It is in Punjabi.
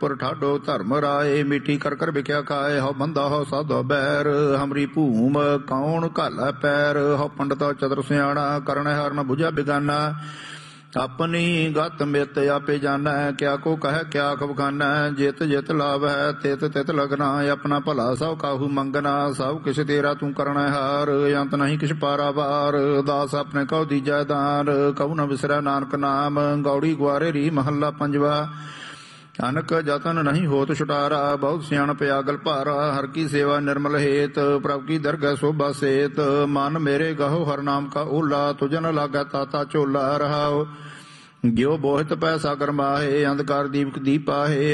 ਪੁਰ ਠਾਡੋ ਧਰਮ ਰਾਏ। ਮਿੱਠੀ ਕਰ ਕਰ ਵਿਖਿਆ ਖਾਏ, ਹਉ ਬੰਦਾ ਹਉ ਸਾਧੋ ਬੈਰ। ਹਮਰੀ ਭੂਮ ਕੌਣ ਘਾਲਾ ਪੈਰ, ਹਉ ਪੰਡਤ ਚਤੁਰ ਸਿਆਣਾ। ਕਰਨ ਹਾਰ ਨ ਬੁਝਾ ਬਿਗਾਨਾ, ਆਪਣੀ ਗਤ ਮਿਤ ਆਪੇ ਜਾਣੈ। ਕਿਆ ਕੋ ਕਹਿ ਕਿਆ ਕਬ ਖਾਨੈ, ਜਿਤ ਜਿਤ ਲਾਭ ਹੈ ਤਿਤ ਤਿਤ ਲਗਨਾ। ਆਪਣਾ ਭਲਾ ਸਭ ਕਾਹੂ ਮੰਗਣਾ, ਸਭ ਕਿਛ ਤੇਰਾ ਤੂੰ ਕਰਣਾ ਹਾਰ। ਅੰਤ ਨਹੀਂ ਕਿਛ ਪਾਰਾਵਾਰ, ਦਾਸ ਆਪਣੇ ਕਉ ਦੀਜੈ ਦਾਨ। ਕਉ ਨ ਵਿਸਰੈ ਨਾਨਕ ਨਾਮ, ਗੌੜੀ ਗੁਆਰੇ ਰੀ ਮਹੱਲਾ ਪੰਜਵਾ। ਅਨਕ ਜਤਨ ਨਹੀਂ ਹੋਤ ਛੁਟਾਰਾ, ਬਹੁਤ ਸਿਆਣਪ ਆਗਲ ਭਾਰਾ। ਹਰ ਕੀ ਸੇਵਾ ਨਿਰਮਲ ਹੇਤ, ਪ੍ਰਭ ਕੀ ਦਰਗਹਿ ਸੋਭਾ ਸੇਤ। ਮਨ ਮੇਰੇ ਗਹੋ ਹਰ ਨਾਮ ਕਾ ਓਲਾ, ਤੁਜਨ ਲਾਗੈ ਤਾਤਾ ਝੋਲਾ। ਰਹਾਉ ਗਿਓ ਬੋਹਿਤ ਪੈ ਸਾਗਰ ਮਾਹੇ, ਅੰਧਕਾਰ ਦੀਪਕ ਦੀਪ ਆਹੇ।